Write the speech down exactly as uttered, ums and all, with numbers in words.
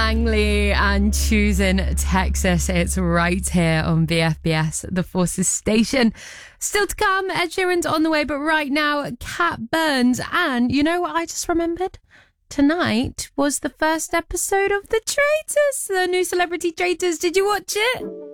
Langley and Choosing Texas. It's right here on B F B S, the Forces station. Still to come, Ed Sheeran's on the way, but right now, Cat Burns. And you know what I just remembered? Tonight was the first episode of The Traitors, the new Celebrity Traitors. Did you watch it?